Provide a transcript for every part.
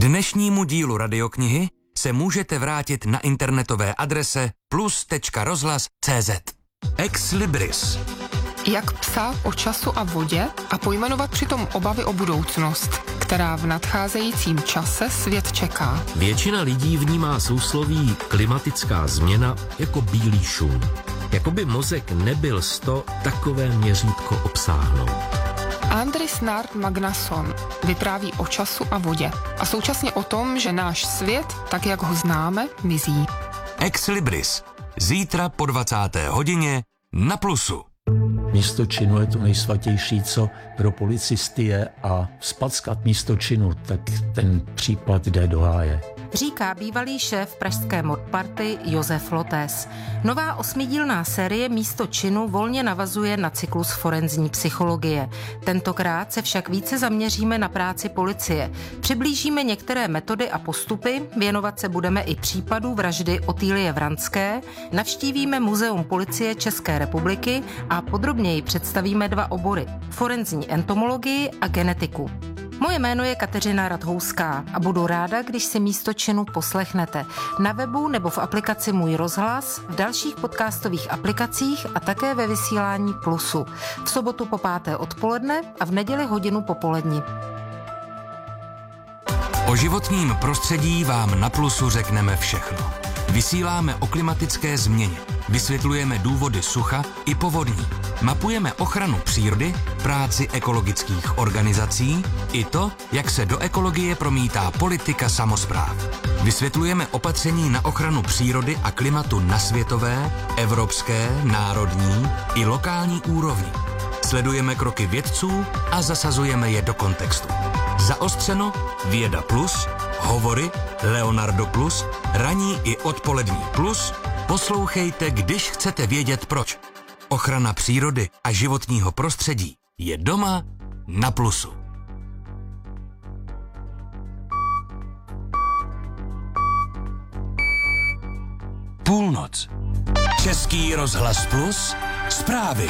dnešnímu dílu Radioknihy se můžete vrátit na internetové adrese plus.rozhlas.cz. Ex Libris. Jak psát o času a vodě a pojmenovat přitom obavy o budoucnost, která v nadcházejícím čase svět čeká. Většina lidí vnímá sousloví klimatická změna jako bílý šum. Jakoby mozek nebyl takové měřítko obsáhnout. Andris Nard Magnason vypráví o času a vodě a současně o tom, že náš svět, tak jak ho známe, mizí. Ex Libris. Zítra po 20. hodině na Plusu. Místo činu je to nejsvatější, co pro policisty je, a zpackat místo činu, tak ten případ jde do háje. Říká bývalý šéf pražské mordparty Josef Lotés. Nová 8dílná série Místo činu volně navazuje na cyklus forenzní psychologie. Tentokrát se však více zaměříme na práci policie. Přiblížíme některé metody a postupy, věnovat se budeme i případu vraždy Otýlie Vranské, navštívíme Muzeum policie České republiky a podrobněji představíme 2 obory: forenzní entomologii a genetiku. Moje jméno je Kateřina Radhouská a budu ráda, když si Místo činu poslechnete na webu nebo v aplikaci Můj rozhlas, v dalších podcastových aplikacích a také ve vysílání Plusu. V sobotu po 5. odpoledne a v neděli hodinu popolední. O životním prostředí vám na Plusu řekneme všechno. Vysíláme o klimatické změně, vysvětlujeme důvody sucha i povodní, mapujeme ochranu přírody, práci ekologických organizací i to, jak se do ekologie promítá politika samospráv. Vysvětlujeme opatření na ochranu přírody a klimatu na světové, evropské, národní i lokální úrovni. Sledujeme kroky vědců a zasazujeme je do kontextu. Zaostřeno, Věda Plus, Hovory, Leonardo Plus, ranní i odpolední Plus. Poslouchejte, když chcete vědět proč. Ochrana přírody a životního prostředí je doma na Plusu. Půlnoc. Český rozhlas Plus. Zprávy.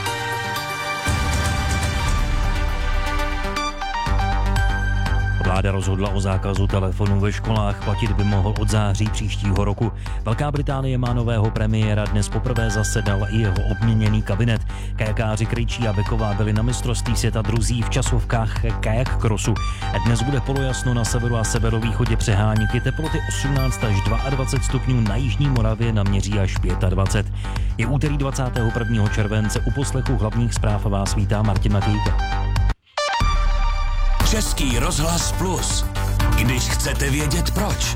Vláda rozhodla o zákazu telefonů ve školách, platit by mohl od září příštího roku. Velká Británie má nového premiéra, dnes poprvé zasedal i jeho obměněný kabinet. Kajakáři Krejčí a Beková byli na mistrovství světa druzí v časovkách kajak crossu. Dnes bude polojasno na severu a severovýchodě přeháníky, teploty 18 až 22 stupňů, na jižní Moravě naměří až 25. Je úterý 21. července, u poslechu hlavních zpráv vás vítá Martin Matějka. Český rozhlas Plus. Když chcete vědět proč.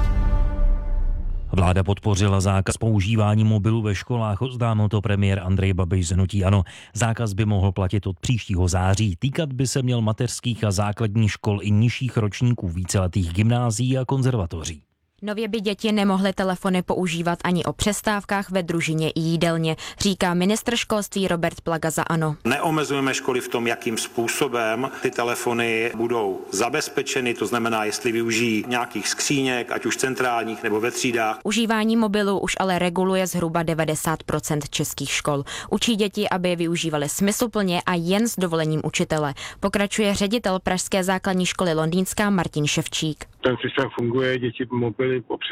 Vláda podpořila zákaz používání mobilů ve školách, oznámil to premiér Andrej Babiš z hnutí ANO. Zákaz by mohl platit od příštího září. Týkat by se měl mateřských a základních škol i nižších ročníků víceletých gymnázií a konzervatoří. Nově by děti nemohly telefony používat ani o přestávkách ve družině i jídelně, říká ministr školství Robert Plaga za ANO. Neomezujeme školy v tom, jakým způsobem ty telefony budou zabezpečeny, to znamená, jestli využijí nějakých skříněk, ať už centrálních nebo ve třídách. Užívání mobilů už ale reguluje zhruba 90% českých škol. Učí děti, aby je využívali smysluplně a jen s dovolením učitele. Pokračuje ředitel pražské základní školy Londýnská Martin Ševčík. Ten systém funguje, děti mobily